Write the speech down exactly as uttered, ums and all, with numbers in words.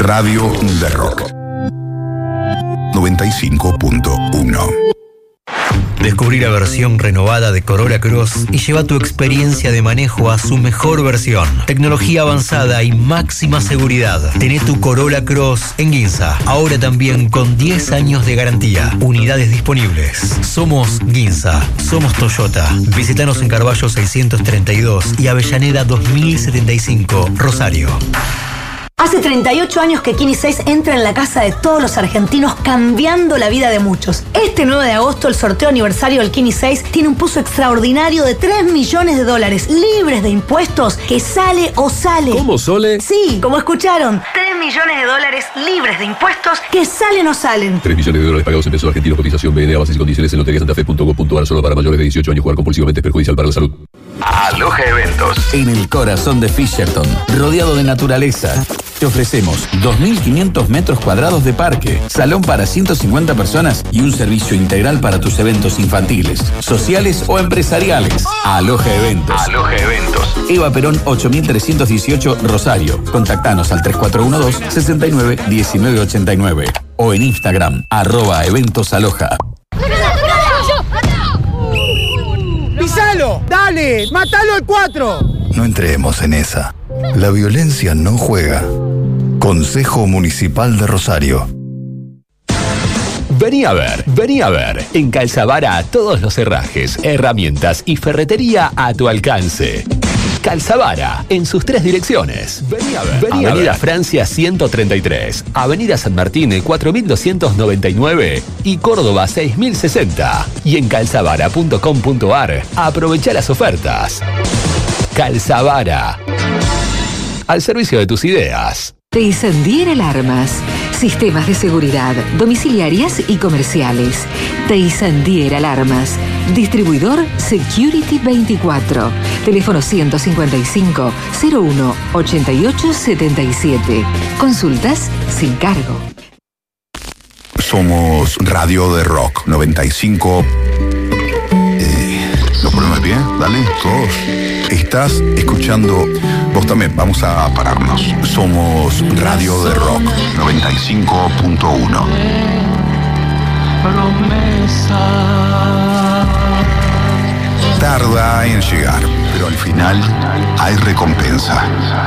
Radio de Rock noventa y cinco punto uno. Descubrí la versión renovada de Corolla Cross y lleva tu experiencia de manejo a su mejor versión. Tecnología avanzada y máxima seguridad. Tené tu Corolla Cross en Ginza. Ahora también con diez años de garantía. Unidades disponibles. Somos Ginza. Somos Toyota. Visítanos en Carballo seiscientos treinta y dos y Avellaneda dos mil setenta y cinco, Rosario. Hace treinta y ocho años que Kini seis entra en la casa de todos los argentinos, cambiando la vida de muchos. Este nueve de agosto, el sorteo aniversario del Kini seis tiene un puzo extraordinario de tres millones de dólares, libres de impuestos, que sale o sale. ¿Cómo, Sole? Sí, como escucharon. tres millones de dólares libres de impuestos, que salen o salen. tres millones de dólares pagados en pesos argentinos. Cotización B N A, bases y condiciones en lotería santa fe punto com punto a r. Solo para mayores de dieciocho años. Jugar compulsivamente es perjudicial para la salud. Aloha Eventos. En el corazón de Fisherton, rodeado de naturaleza, te ofrecemos dos mil quinientos metros cuadrados de parque, salón para ciento cincuenta personas y un servicio integral para tus eventos infantiles, sociales o empresariales. Aloha Eventos. Aloha Eventos. Eva Perón ocho mil trescientos dieciocho, Rosario. Contactanos al tres cuatro uno dos, seis nueve, uno nueve ocho nueve o en Instagram, arroba eventos aloha. ¡Pisalo! ¡Dale! ¡Mátalo al cuatro! No entremos en esa. La violencia no juega. Consejo Municipal de Rosario. Vení a ver, vení a ver. En Calzavara, todos los herrajes, herramientas y ferretería a tu alcance. Calzavara, en sus tres direcciones. Vení a ver. Vení Avenida a ver. Francia ciento treinta y tres, Avenida San Martín cuatro mil doscientos noventa y nueve y Córdoba seis mil sesenta. Y en calzavara punto com punto a r, aprovecha las ofertas. Calzavara, al servicio de tus ideas. Teisandier Alarmas. Sistemas de seguridad, domiciliarias y comerciales. Teisandier Alarmas. Distribuidor Security veinticuatro. Teléfono ciento cincuenta y cinco, cero uno, ochenta y ocho setenta y siete. Consultas sin cargo. Somos Radio de Rock noventa y cinco. Eh, ¿Lo ponemos de pie? Dale, todos. Estás escuchando. Vos también, vamos a pararnos. Somos Radio de Rock noventa y cinco punto uno. Tarda en llegar, pero al final hay recompensa.